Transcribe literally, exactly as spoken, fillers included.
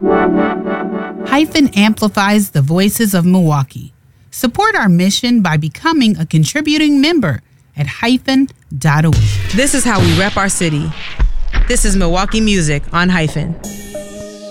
Hyphen amplifies the voices of Milwaukee. Support our mission by becoming a contributing member at hyphen dot org. This is how we rep our city. This is Milwaukee Music on Hyphen.